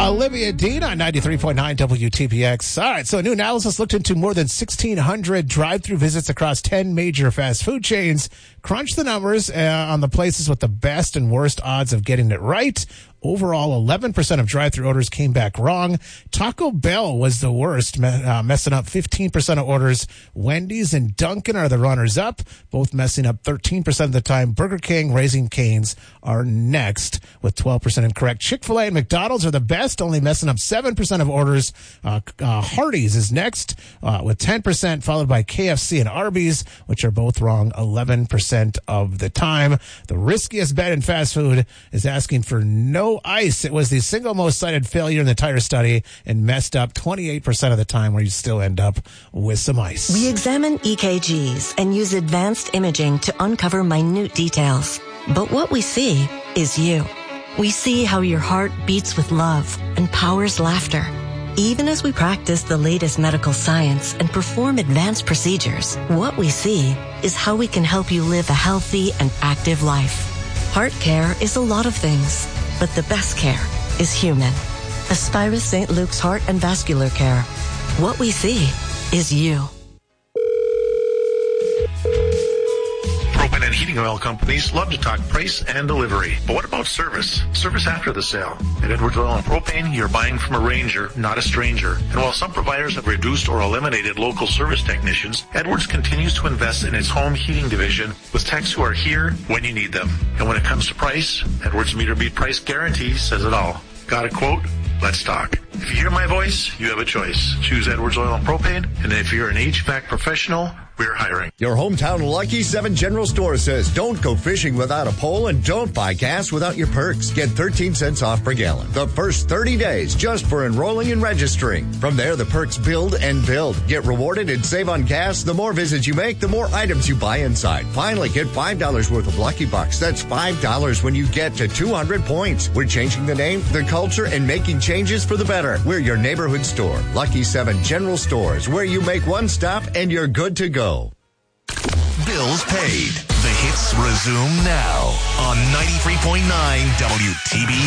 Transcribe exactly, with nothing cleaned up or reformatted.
Olivia Dean on ninety-three point nine W T P X. All right, so a new analysis looked into more than sixteen hundred drive-through visits across ten major fast food chains. Crunched the numbers uh, on the places with the best and worst odds of getting it right. Overall, eleven percent of drive-through orders came back wrong. Taco Bell was the worst, uh, messing up fifteen percent of orders. Wendy's and Dunkin' are the runners-up, both messing up thirteen percent of the time. Burger King, Raising Cane's are next with twelve percent incorrect. Chick-fil-A and McDonald's are the best, only messing up seven percent of orders. Uh, uh, Hardee's is next uh, with ten percent, followed by K F C and Arby's, which are both wrong eleven percent of the time. The riskiest bet in fast food is asking for no ice. It was the single most cited failure in the entire study and messed up twenty-eight percent of the time, where you still end up with some ice. We examine E K Gs and use advanced imaging to uncover minute details. But what we see is you. We see how your heart beats with love and powers laughter. Even as we practice the latest medical science and perform advanced procedures, what we see is how we can help you live a healthy and active life. Heart care is a lot of things, but the best care is human. Aspirus Saint Luke's Heart and Vascular Care. What we see is you. Propane and heating oil companies love to talk price and delivery. But what about service? Service after the sale. At Edwards Oil and Propane, you're buying from a ranger, not a stranger. And while some providers have reduced or eliminated local service technicians, Edwards continues to invest in its home heating division with techs who are here when you need them. And when it comes to price, Edwards Meter Beat Price Guarantee says it all. Got a quote? Let's talk. If you hear my voice, you have a choice. Choose Edwards Oil and Propane. And if you're an H V A C professional, we're hiring. Your hometown Lucky seven General Store says don't go fishing without a pole and don't buy gas without your perks. Get thirteen cents off per gallon the first thirty days just for enrolling and registering. From there, the perks build and build. Get rewarded and save on gas. The more visits you make, the more items you buy inside. Finally, get five dollars worth of Lucky Bucks. That's five dollars when you get to two hundred points. We're changing the name, the culture, and making changes for the better. We're your neighborhood store. Lucky seven General Stores, where you make one stop and you're good to go. Bills paid. The hits resume now on ninety-three point nine W T B